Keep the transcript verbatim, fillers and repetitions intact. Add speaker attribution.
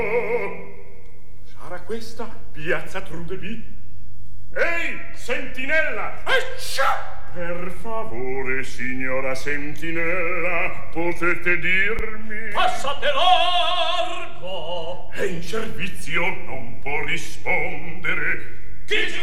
Speaker 1: Sarà questa piazza Trudeby? Ehi, sentinella! Eccia! Per favore, signora sentinella, potete dirmi...
Speaker 2: Passate largo!
Speaker 1: È in servizio, non può rispondere.
Speaker 2: Chi ci